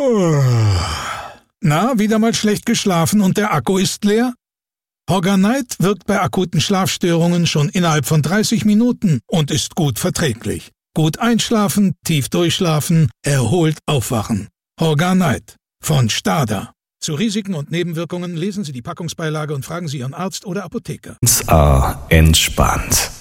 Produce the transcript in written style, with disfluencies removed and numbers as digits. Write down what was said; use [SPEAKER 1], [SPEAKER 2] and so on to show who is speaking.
[SPEAKER 1] Na, wieder mal schlecht geschlafen und der Akku ist leer? Horganite wirkt bei akuten Schlafstörungen schon innerhalb von 30 Minuten und ist gut verträglich. Gut einschlafen, tief durchschlafen, erholt aufwachen. Horganite von Stada. Zu Risiken und Nebenwirkungen lesen Sie die Packungsbeilage und fragen Sie Ihren Arzt oder Apotheker.
[SPEAKER 2] Entspannt.